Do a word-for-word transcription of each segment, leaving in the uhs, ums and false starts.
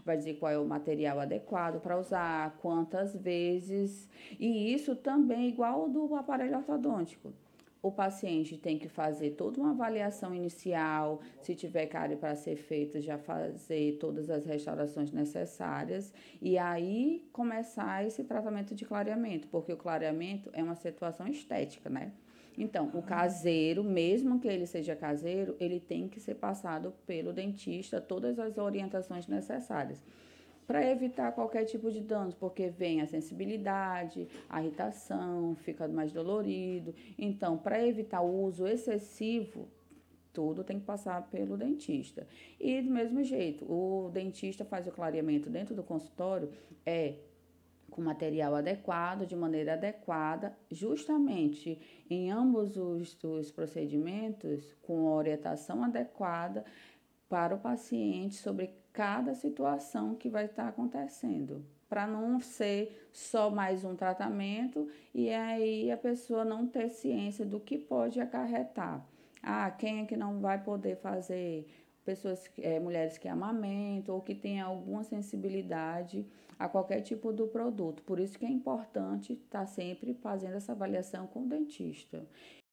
vai dizer qual é o material adequado para usar, quantas vezes, e isso também é igual ao do aparelho ortodôntico. O paciente tem que fazer toda uma avaliação inicial, se tiver cárie para ser feita, já fazer todas as restaurações necessárias e aí começar esse tratamento de clareamento, porque o clareamento é uma situação estética, né? Então, o caseiro, mesmo que ele seja caseiro, ele tem que ser passado pelo dentista, todas as orientações necessárias para evitar qualquer tipo de danos, porque vem a sensibilidade, a irritação, fica mais dolorido. Então, para evitar o uso excessivo, tudo tem que passar pelo dentista. E do mesmo jeito, o dentista faz o clareamento dentro do consultório, é com material adequado, de maneira adequada, justamente em ambos os, os procedimentos, com orientação adequada para o paciente sobre cada situação que vai estar acontecendo, para não ser só mais um tratamento e aí a pessoa não ter ciência do que pode acarretar. Ah, quem é que não vai poder fazer? Pessoas, é, mulheres que amamentam ou que têm alguma sensibilidade a qualquer tipo do produto. Por isso que é importante estar sempre fazendo essa avaliação com o dentista.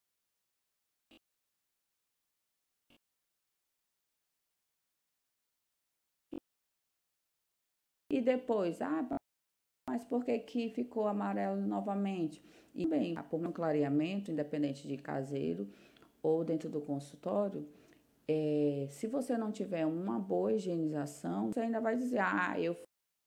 E depois, ah, mas por que que ficou amarelo novamente? E bem, por um clareamento, independente de caseiro ou dentro do consultório, é, se você não tiver uma boa higienização, você ainda vai dizer, ah, eu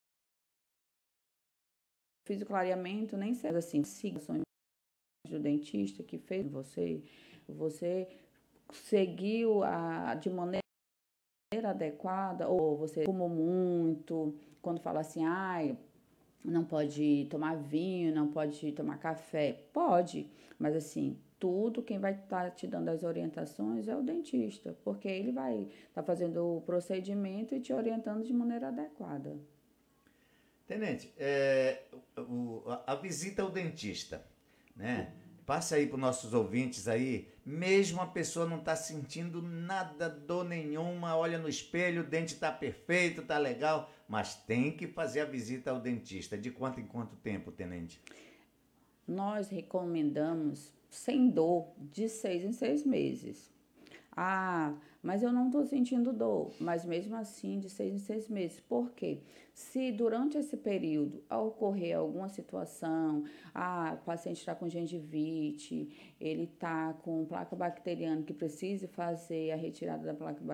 fiz o clareamento, nem sei. Mas assim, siga do dentista que fez você, você seguiu a, de maneira adequada, ou você fumou muito, quando fala assim, ai, não pode tomar vinho, não pode tomar café. Pode, mas assim, tudo quem vai estar te dando as orientações é o dentista, porque ele vai estar fazendo o procedimento e te orientando de maneira adequada. Tenente, é, o- a, a visita ao dentista, né? Passa aí para os nossos ouvintes aí, mesmo a pessoa não está sentindo nada, dor nenhuma, olha no espelho, o dente está perfeito, está legal, mas tem que fazer a visita ao dentista. De quanto em quanto tempo, tenente? Nós recomendamos sem dor de seis em seis meses. Ah, mas eu não estou sentindo dor. Mas mesmo assim, de seis em seis meses. Por quê? Se durante esse período ocorrer alguma situação, ah, o paciente está com gengivite, ele está com placa bacteriana que precise fazer a retirada da placa